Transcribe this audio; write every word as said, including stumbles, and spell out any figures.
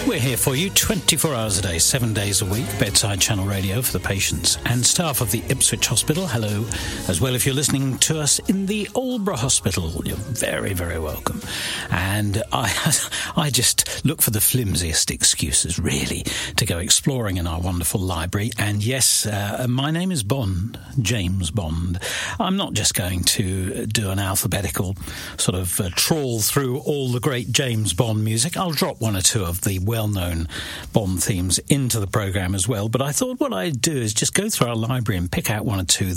We're here for you twenty-four hours a day, seven days a week. Bedside Channel Radio for the patients and staff of the Ipswich Hospital. Hello. As well, if you're listening to us in the Aldeburgh Hospital, you're very, very welcome. And I, I just look for the flimsiest excuses, really, to go exploring in our wonderful library. And yes, uh, my name is Bond, James Bond. I'm not just going to do an alphabetical sort of uh, trawl through all the great James Bond music. I'll drop one or two of the well-known Bond themes into the programme as well. But I thought what I'd do is just go through our library and pick out one or two